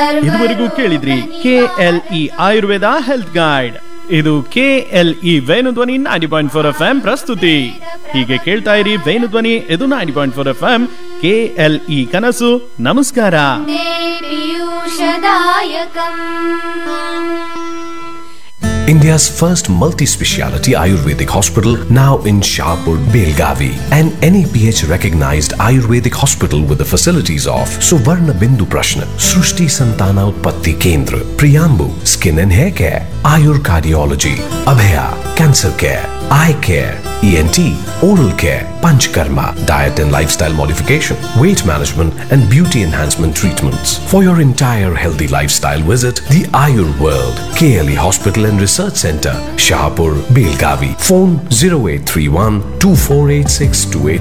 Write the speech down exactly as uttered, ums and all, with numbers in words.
ಇದುವರೆಗೂ ಕೇಳಿದ್ರಿ K L E Ayurveda health guide. ಇದು K L E Venudhwani ninety point four F M ಪ್ರಸ್ತುತಿ. ಹೀಗೆ ಕೇಳ್ತಾ ಇರಿ ವೇಣುಧ್ವನಿ, ಇದು ninety point four F M K L E ಕನಸು. ನಮಸ್ಕಾರ. India's first multi-speciality Ayurvedic hospital, now in Shahpur, Belgavi. An N A P H recognized Ayurvedic hospital with the facilities of Suvarna Bindu Prashna, Srushti Santana Utpatti Kendra, Priyambu, Skin and Hair Care, Ayur Cardiology, Abhaya, Cancer Care, Eye Care, E N T, Oral Care, Panchkarma, Diet and Lifestyle Modification, Weight Management and Beauty Enhancement Treatments. For your entire healthy lifestyle, visit the Ayur World, K L E Hospital and Research Center, Shahpur, Belgavi. Phone zero eight three one two four eight six two eight